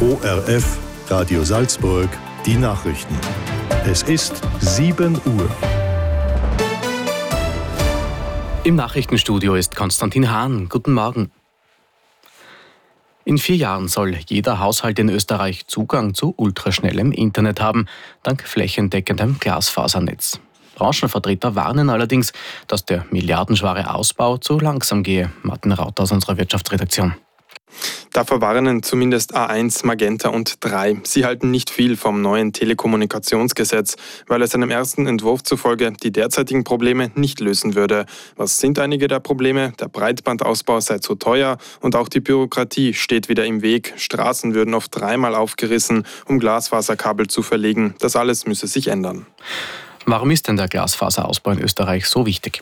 ORF Radio Salzburg, die Nachrichten. Es ist 7 Uhr. Im Nachrichtenstudio ist Konstantin Hahn. Guten Morgen. In 4 Jahren soll jeder Haushalt in Österreich Zugang zu ultraschnellem Internet haben, dank flächendeckendem Glasfasernetz. Branchenvertreter warnen allerdings, dass der milliardenschwere Ausbau zu langsam gehe. Martin Rauter aus unserer Wirtschaftsredaktion. Davor warnen zumindest A1, Magenta und 3. Sie halten nicht viel vom neuen Telekommunikationsgesetz, weil es einem ersten Entwurf zufolge die derzeitigen Probleme nicht lösen würde. Was sind einige der Probleme? Der Breitbandausbau sei zu teuer und auch die Bürokratie steht wieder im Weg. Straßen würden oft 3-mal aufgerissen, um Glasfaserkabel zu verlegen. Das alles müsse sich ändern. Warum ist denn der Glasfaserausbau in Österreich so wichtig?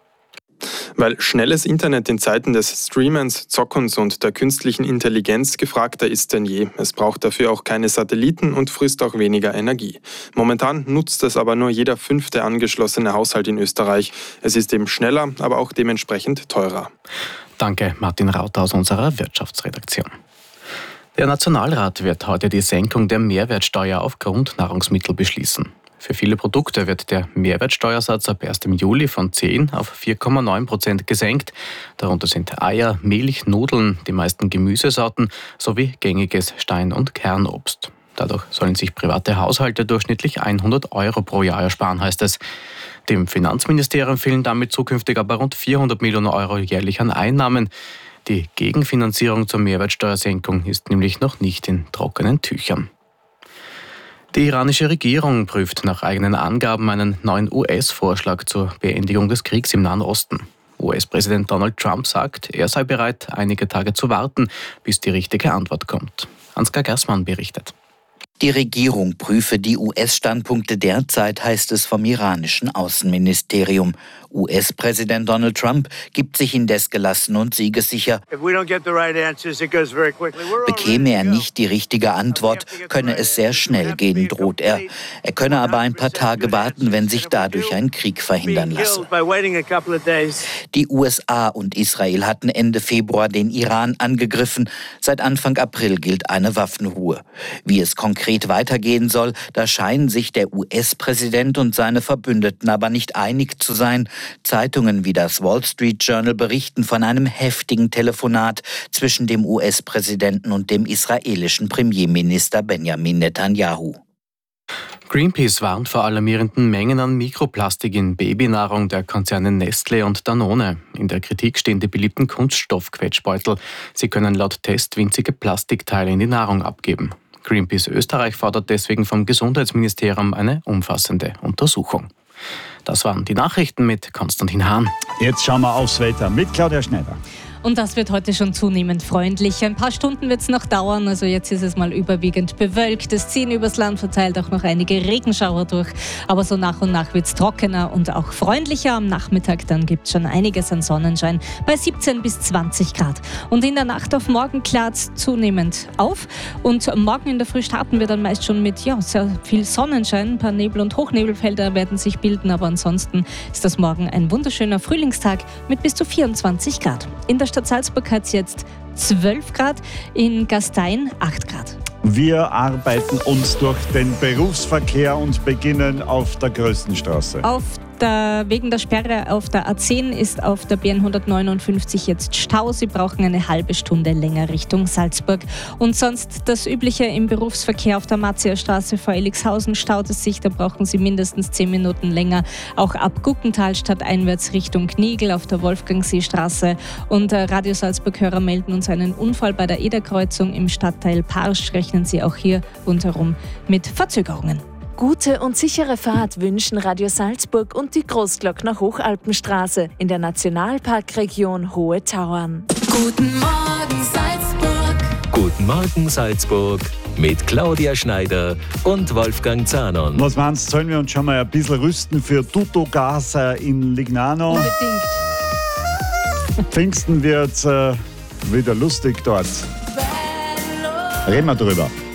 Weil schnelles Internet in Zeiten des Streamens, Zockens und der künstlichen Intelligenz gefragter ist denn je. Es braucht dafür auch keine Satelliten und frisst auch weniger Energie. Momentan nutzt es aber nur jeder 5. angeschlossene Haushalt in Österreich. Es ist eben schneller, aber auch dementsprechend teurer. Danke, Martin Rauter aus unserer Wirtschaftsredaktion. Der Nationalrat wird heute die Senkung der Mehrwertsteuer auf Grundnahrungsmittel beschließen. Für viele Produkte wird der Mehrwertsteuersatz ab 1. Juli von 10 auf 4,9% gesenkt. Darunter sind Eier, Milch, Nudeln, die meisten Gemüsesorten sowie gängiges Stein- und Kernobst. Dadurch sollen sich private Haushalte durchschnittlich 100 Euro pro Jahr ersparen, heißt es. Dem Finanzministerium fehlen damit zukünftig aber rund 400 Millionen Euro jährlich an Einnahmen. Die Gegenfinanzierung zur Mehrwertsteuersenkung ist nämlich noch nicht in trockenen Tüchern. Die iranische Regierung prüft nach eigenen Angaben einen neuen US-Vorschlag zur Beendigung des Kriegs im Nahen Osten. US-Präsident Donald Trump sagt, er sei bereit, einige Tage zu warten, bis die richtige Antwort kommt. Ansgar Gersmann berichtet. Die Regierung prüfe die US-Standpunkte derzeit, heißt es vom iranischen Außenministerium. US-Präsident Donald Trump gibt sich indes gelassen und siegessicher. Bekäme er nicht die richtige Antwort, könne es sehr schnell gehen, droht er. Er könne aber ein paar Tage warten, wenn sich dadurch ein Krieg verhindern lasse. Die USA und Israel hatten Ende Februar den Iran angegriffen. Seit Anfang April gilt eine Waffenruhe. Wie es konkret weitergehen soll, da scheinen sich der US-Präsident und seine Verbündeten aber nicht einig zu sein. Zeitungen wie das Wall Street Journal berichten von einem heftigen Telefonat zwischen dem US-Präsidenten und dem israelischen Premierminister Benjamin Netanyahu. Greenpeace warnt vor alarmierenden Mengen an Mikroplastik in Babynahrung der Konzerne Nestlé und Danone. In der Kritik stehen die beliebten Kunststoffquetschbeutel. Sie können laut Test winzige Plastikteile in die Nahrung abgeben. Greenpeace Österreich fordert deswegen vom Gesundheitsministerium eine umfassende Untersuchung. Das waren die Nachrichten mit Konstantin Hahn. Jetzt schauen wir aufs Wetter mit Claudia Schneider. Und das wird heute schon zunehmend freundlich. Ein paar Stunden wird es noch dauern, also jetzt ist es mal überwiegend bewölkt. Es ziehen übers Land verteilt auch noch einige Regenschauer durch. Aber so nach und nach wird es trockener und auch freundlicher. Am Nachmittag dann gibt es schon einiges an Sonnenschein bei 17 bis 20 Grad. Und in der Nacht auf morgen klart es zunehmend auf. Und morgen in der Früh starten wir dann meist schon mit sehr viel Sonnenschein. Ein paar Nebel- und Hochnebelfelder werden sich bilden, aber ansonsten ist das morgen ein wunderschöner Frühlingstag mit bis zu 24 Grad. In der Stadt Salzburg hat es jetzt 12 Grad, in Gastein 8 Grad. Wir arbeiten uns durch den Berufsverkehr und beginnen auf der größten Straße. Wegen der Sperre auf der A10 ist auf der BN 159 jetzt Stau. Sie brauchen eine halbe Stunde länger Richtung Salzburg. Und sonst das Übliche im Berufsverkehr auf der Marzia-Straße vor Elixhausen staut es sich. Da brauchen Sie mindestens 10 Minuten länger. Auch ab Guckentalstadt einwärts Richtung Knigl auf der Wolfgangseestraße. Und Radio Salzburg-Hörer melden uns einen Unfall bei der Ederkreuzung im Stadtteil Parsch. Rechnen Sie auch hier rundherum mit Verzögerungen. Gute und sichere Fahrt wünschen Radio Salzburg und die Großglockner Hochalpenstraße in der Nationalparkregion Hohe Tauern. Guten Morgen Salzburg. Guten Morgen Salzburg mit Claudia Schneider und Wolfgang Zahnon. Was meinst du, sollen wir uns schon mal ein bisschen rüsten für Tuttogas in Lignano? Unbedingt. Pfingsten wird wieder lustig dort. Reden wir drüber.